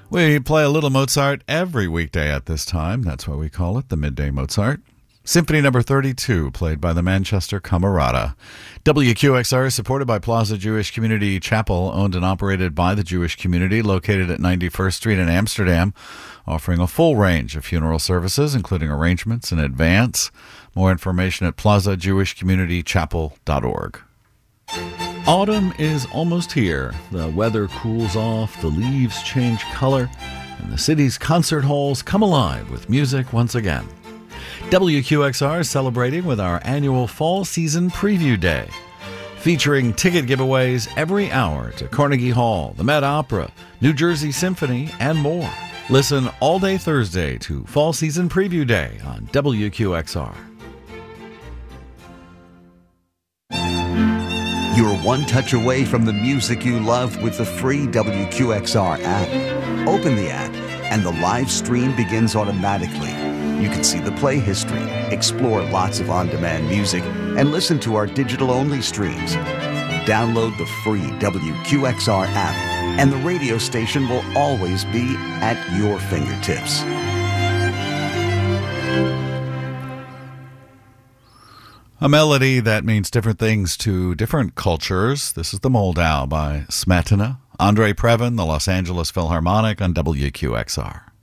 We play a little Mozart every weekday at this time. That's why we call it the Midday Mozart. Symphony number 32, played by the Manchester Camerata. WQXR is supported by Plaza Jewish Community Chapel, owned and operated by the Jewish community, located at 91st Street in Amsterdam, offering a full range of funeral services, including arrangements in advance. More information at plazajewishcommunitychapel.org. Autumn is almost here. The weather cools off, the leaves change color, and the city's concert halls come alive with music once again. WQXR is celebrating with our annual Fall Season Preview Day, featuring ticket giveaways every hour to Carnegie Hall, the Met Opera, New Jersey Symphony, and more. Listen all day Thursday to Fall Season Preview Day on WQXR. You're one touch away from the music you love with the free WQXR app. Open the app, and the live stream begins automatically. You can see the play history, explore lots of on-demand music, and listen to our digital-only streams. Download the free WQXR app, and the radio station will always be at your fingertips. A melody that means different things to different cultures. This is the Moldau by Smetana. Andre Previn, the Los Angeles Philharmonic on WQXR.